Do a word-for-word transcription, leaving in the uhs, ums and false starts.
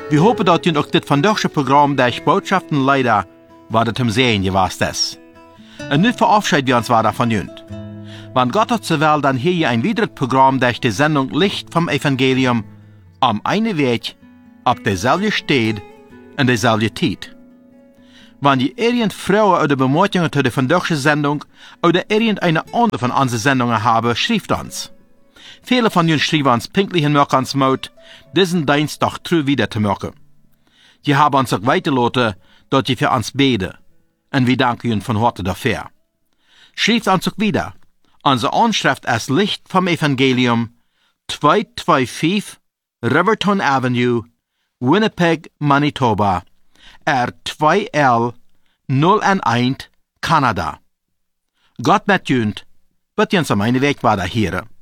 Wir hopen dat jullie ook dit vandaagse programma der Botschaften leider wat het hem sehen gewast is. En nu verabschieden wir uns weiter von jullie. Wann Gott hat so will, dann hier ein weiteres Programm durch die Sendung Licht vom Evangelium am einen Weg, auf derselben Stelle und derselben Zeit. Wenn ihr irgend Frauen oder Bemerkungen zu der vandaagse Sendung oder irgendeine andere von unseren Sendungen haben, schreibt uns. Viele von ihnen schreiben uns pünktlich in Möckens Mut, diesen Dienstag treu wieder zu machen. Sie haben uns auch weitergelassen, dass sie für uns beten. Und wir danken ihnen von Harte dafür. Schreibt uns auch wieder. Unsere Anschrift ist Licht vom Evangelium, zweihunderfünfundzweißig Riverton Avenue, Winnipeg, Manitoba, R zwei L null eins, Kanada. Gott mit jünt, wird uns am einen Weg weiter hören.